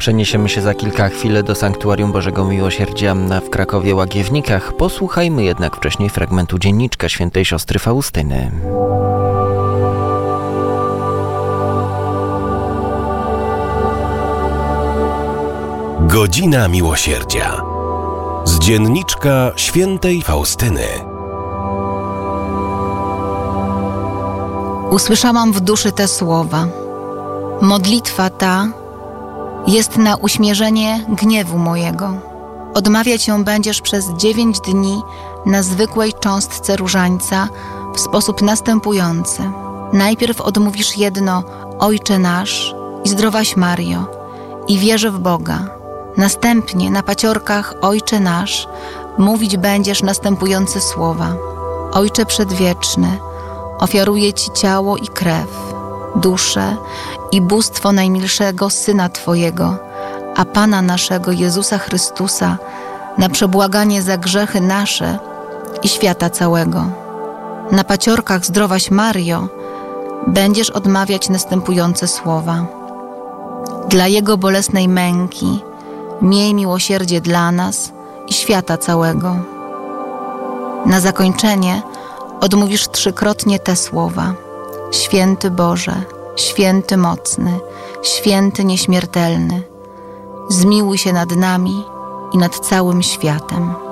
Przeniesiemy się za kilka chwil do Sanktuarium Bożego Miłosierdzia w Krakowie-Łagiewnikach. Posłuchajmy jednak wcześniej fragmentu dzienniczka świętej siostry Faustyny. Godzina Miłosierdzia z dzienniczka świętej Faustyny. Usłyszałam w duszy te słowa. Modlitwa ta jest na uśmierzenie gniewu mojego. Odmawiać ją będziesz przez 9 dni na zwykłej cząstce różańca w sposób następujący. Najpierw odmówisz jedno Ojcze nasz i Zdrowaś Mario i wierzę w Boga. Następnie na paciorkach Ojcze nasz mówić będziesz następujące słowa. Ojcze przedwieczny, ofiaruję Ci ciało i krew, duszę i bóstwo najmilszego Syna Twojego, a Pana naszego Jezusa Chrystusa, na przebłaganie za grzechy nasze i świata całego. Na paciorkach Zdrowaś Mario będziesz odmawiać następujące słowa. Dla Jego bolesnej męki miej miłosierdzie dla nas i świata całego. Na zakończenie odmówisz 3-krotnie te słowa. Święty Boże, święty mocny, święty nieśmiertelny, zmiłuj się nad nami i nad całym światem.